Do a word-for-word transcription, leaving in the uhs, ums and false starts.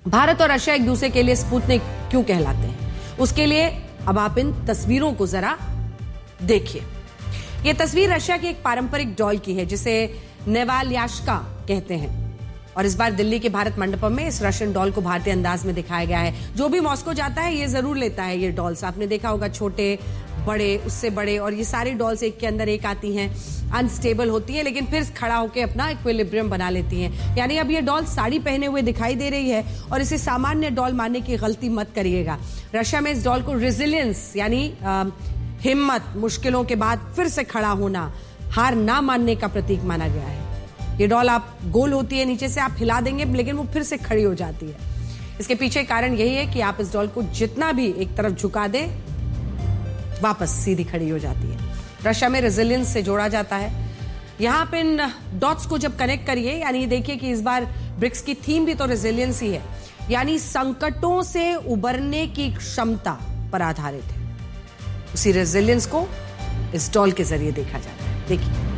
भारत और रशिया एक दूसरे के लिए स्पुतनिक क्यों कहलाते हैं, उसके लिए अब आप इन तस्वीरों को जरा देखिए। यह तस्वीर रशिया की एक पारंपरिक डॉल की है जिसे नेवाल्याश्का कहते हैं, और इस बार दिल्ली के भारत मंडपम में इस रशियन डॉल को भारतीय अंदाज में दिखाया गया है। जो भी मॉस्को जाता है ये जरूर लेता है ये डॉल्स। आपने देखा होगा, छोटे बड़े, उससे बड़े, और ये सारी डॉल्स एक के अंदर एक आती हैं, अनस्टेबल होती है लेकिन फिर खड़ा होकर अपना इक्विलिब्रियम बना लेती हैं। यानी अब ये डॉल साड़ी पहने हुए दिखाई दे रही है और इसे सामान्य डॉल मानने की गलती मत करिएगा। रशिया में इस डॉल को रेजिलियंस यानी हिम्मत, मुश्किलों के बाद फिर से खड़ा होना, हार ना मानने का प्रतीक माना गया है। ये डॉल आप गोल होती है, नीचे से आप हिला देंगे लेकिन वो फिर से खड़ी हो जाती है। इसके पीछे कारण यही है कि आप इस डॉल को जितना भी एक तरफ झुका दें वापस सीधी खड़ी हो जाती है। रशिया में रेजिलियंस से जोड़ा जाता है। यहां पे इन डॉट्स को जब कनेक्ट करिए, यानी देखिए कि इस बार ब्रिक्स की थीम भी तो रेजिलियंस ही है, यानी संकटों से उबरने की क्षमता पर आधारित है। उसी रेजिलियंस को इस डॉल के जरिए देखा जाता है। देखिए।